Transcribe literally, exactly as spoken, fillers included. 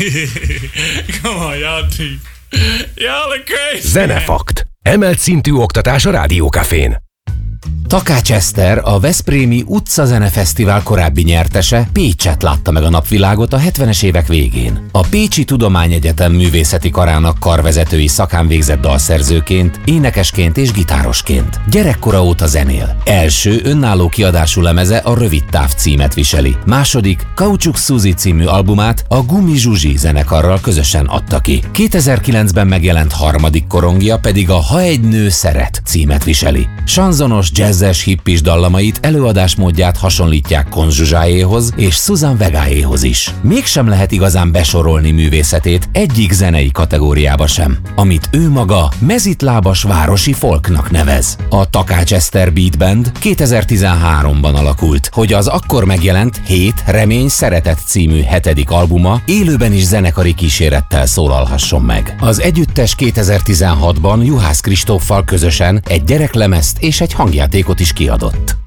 Come on, y'all deep. Y'all are crazy. Zenefakt. Emelt szintű oktatás a Rádiókafén. Takács Eszter, a Veszprémi Utcazenefesztivál korábbi nyertese, Pécset látta meg a napvilágot a hetvenes évek végén. A Pécsi Tudományegyetem művészeti karának karvezetői szakán végzett dalszerzőként, énekesként és gitárosként. Gyerekkora óta zenél. Első önálló kiadású lemeze a Rövid táv címet viseli. Második, Kaucsuk Szuzi című albumát a Gumi Zsuzsi zenekarral közösen adta ki. kétezer-kilencben megjelent harmadik korongja pedig a Ha egy nő szeret címet viseli. Sanzonos, jazzes, hippis dallamait, előadásmódját hasonlítják Kon Zsuzsáéhoz és Susan Vegáéhoz is. Mégsem lehet igazán besorolni művészetét egyik zenei kategóriába sem, amit ő maga mezitlábas városi folknak nevez. A Takács Eszter Beat Band kétezer-tizenháromban alakult, hogy az akkor megjelent Hét, Remény, Szeretet című hetedik albuma élőben is zenekari kísérettel szólalhasson meg. Az együttes kétezer-tizenhatban Juhász Kristóffal közösen egy gyereklemezt és egy hangjátékot is kiadott.